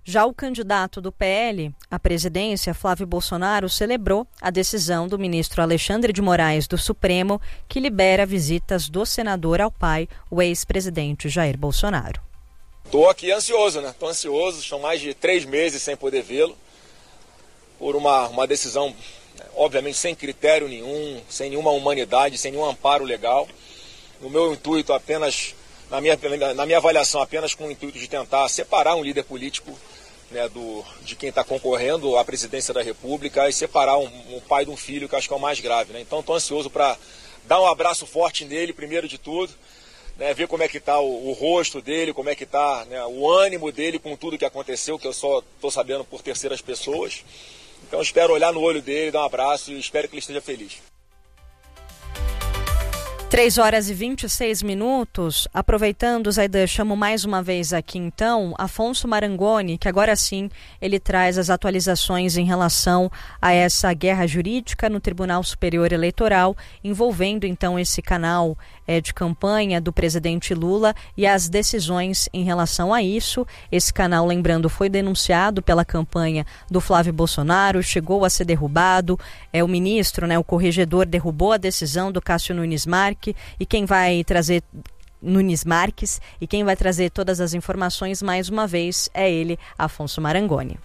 Já o candidato do PL à presidência, Flávio Bolsonaro, celebrou a decisão do ministro Alexandre de Moraes do Supremo, que libera visitas do senador ao pai, o ex-presidente Jair Bolsonaro. Estou aqui ansioso, né? Estou ansioso, são mais de 3 meses sem poder vê-lo, por uma decisão, obviamente, sem critério nenhum, sem nenhuma humanidade, sem nenhum amparo legal. No meu intuito, apenas, na minha avaliação, apenas com o intuito de tentar separar um líder político, né, de quem está concorrendo à presidência da República, e separar um pai de um filho, que acho que é o mais grave, né? Então estou ansioso para dar um abraço forte nele, primeiro de tudo, né, ver como é que está o rosto dele, como é que está, né, o ânimo dele com tudo que aconteceu, que eu só estou sabendo por terceiras pessoas. Então espero olhar no olho dele, dar um abraço e espero que ele esteja feliz. 3h26. Aproveitando, Zaidan, chamo mais uma vez aqui então Afonso Marangoni, que agora sim ele traz as atualizações em relação a essa guerra jurídica no Tribunal Superior Eleitoral, envolvendo então esse canal de campanha do presidente Lula e as decisões em relação a isso. Esse canal, lembrando, foi denunciado pela campanha do Flávio Bolsonaro, chegou a ser derrubado. O ministro, o corregedor, derrubou a decisão do Cássio Nunes Marques, e quem vai trazer todas as informações mais uma vez é ele, Afonso Marangoni.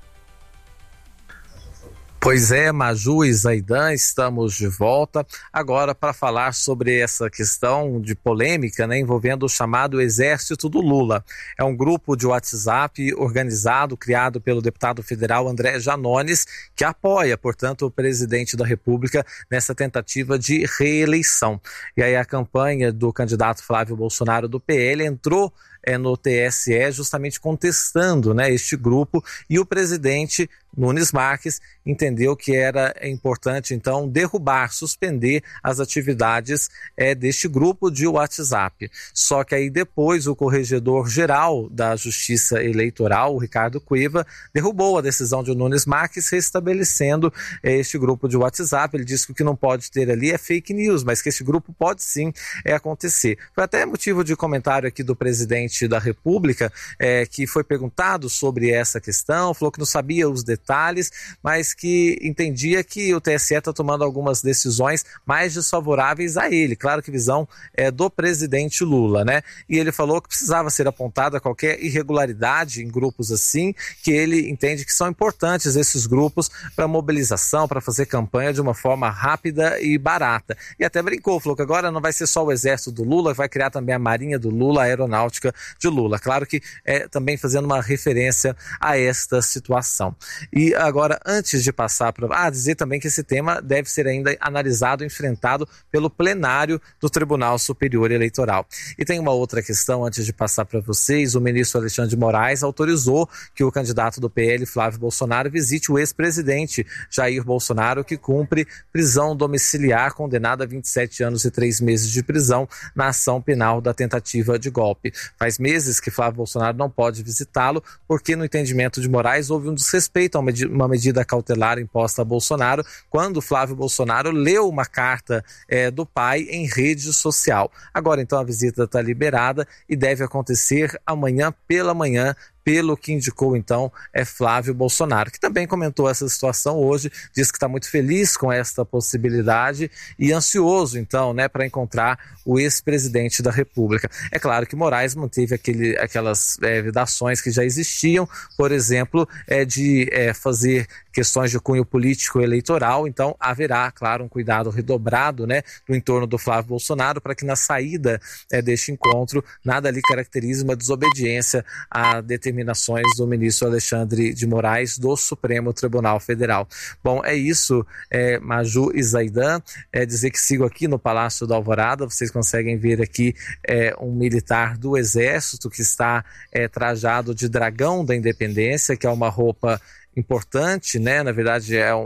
Pois é, Maju e Zaidan, estamos de volta agora para falar sobre essa questão de polêmica, envolvendo o chamado Exército do Lula. É um grupo de WhatsApp organizado, criado pelo deputado federal André Janones, que apoia, portanto, o presidente da República nessa tentativa de reeleição. E aí a campanha do candidato Flávio Bolsonaro do PL entrou no TSE justamente contestando este grupo, e o presidente Nunes Marques entendeu que era importante, então, suspender as atividades deste grupo de WhatsApp. Só que aí depois o corregedor-geral da Justiça Eleitoral, o Ricardo Cuiva, derrubou a decisão de Nunes Marques, restabelecendo este grupo de WhatsApp. Ele disse que o que não pode ter ali é fake news, mas que esse grupo pode sim acontecer. Foi até motivo de comentário aqui do presidente da República, que foi perguntado sobre essa questão, falou que não sabia os detalhes, mas que entendia que o TSE está tomando algumas decisões mais desfavoráveis a ele. Claro que visão do presidente Lula, E ele falou que precisava ser apontada qualquer irregularidade em grupos assim, que ele entende que são importantes esses grupos para mobilização, para fazer campanha de uma forma rápida e barata. E até brincou, falou que agora não vai ser só o Exército do Lula, vai criar também a Marinha do Lula, a Aeronáutica de Lula. Claro que também fazendo uma referência a esta situação. E agora, antes de passar para dizer também que esse tema deve ser ainda analisado, enfrentado pelo plenário do Tribunal Superior Eleitoral. E tem uma outra questão antes de passar para vocês. O ministro Alexandre de Moraes autorizou que o candidato do PL, Flávio Bolsonaro, visite o ex-presidente Jair Bolsonaro, que cumpre prisão domiciliar, condenado a 27 anos e 3 meses de prisão na ação penal da tentativa de golpe. Faz meses que Flávio Bolsonaro não pode visitá-lo, porque no entendimento de Moraes houve um desrespeito a uma medida cautelar imposta a Bolsonaro, quando Flávio Bolsonaro leu uma carta do pai em rede social. Agora então a visita está liberada e deve acontecer amanhã pela manhã, pelo que indicou então Flávio Bolsonaro, que também comentou essa situação hoje, disse que está muito feliz com esta possibilidade e ansioso então, para encontrar o ex-presidente da República. É claro que Moraes manteve aquelas vedações que já existiam, por exemplo, de fazer questões de cunho político eleitoral, então haverá, claro, um cuidado redobrado, no entorno do Flávio Bolsonaro, para que na saída deste encontro nada ali caracterize uma desobediência a determinações do ministro Alexandre de Moraes do Supremo Tribunal Federal. Bom, é isso, Maju e Zaidan, dizer que sigo aqui no Palácio da Alvorada. Vocês conseguem ver aqui um militar do Exército que está trajado de Dragão da Independência, que é uma roupa importante, na verdade é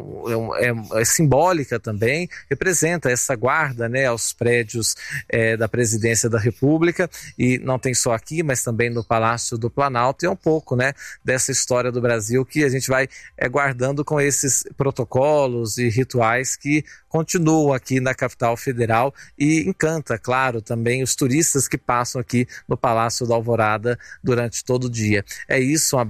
simbólica também, representa essa guarda, aos prédios da Presidência da República, e não tem só aqui, mas também no Palácio do Planalto, e é um pouco, dessa história do Brasil que a gente vai guardando com esses protocolos e rituais que continuam aqui na capital federal, e encanta, claro, também os turistas que passam aqui no Palácio da Alvorada durante todo o dia. É isso,